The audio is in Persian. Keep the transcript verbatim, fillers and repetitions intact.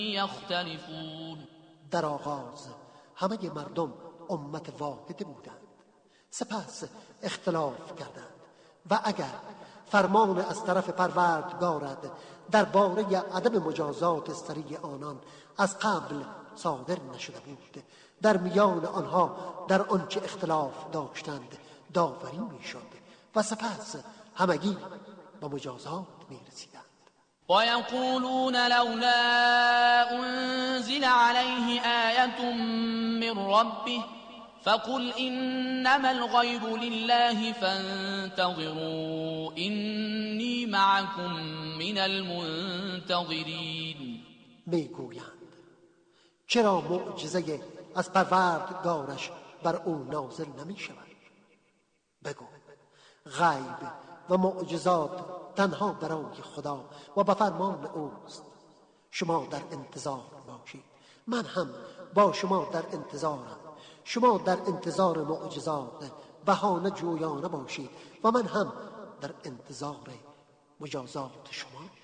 يختلفون. در آغاز همه مردم امت واحد بودند، سپس اختلاف کردند و اگر فرمان از طرف پروردگارت درباره عدم مجازات سریع آنان از قبل صادر نشده بود، در میان آنها در آنچه اختلاف داشتند داوری میشد و سپس همگی به مجازات میرسیدند. ويقولون لولا أنزل عليه آية من ربه فقل إنما الغيب لله فانتظروا إني معكم من المنتظرين. میگویند چرا معجزه از پروردگارش بر او نازل نمی شود؟ بگو غیب و معجزات تنها برای خدا و به فرمان اوست. شما در انتظار باشید، من هم با شما در انتظارم. شما در انتظار معجزات بهانه جویانه باشید و من هم در انتظار مجازات شما.